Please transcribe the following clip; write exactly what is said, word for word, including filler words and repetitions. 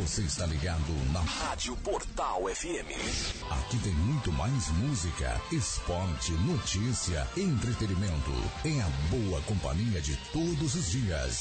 Você está ligado na Rádio Portal F M. Aqui tem muito mais música, esporte, notícia, entretenimento. Em a boa companhia de todos os dias.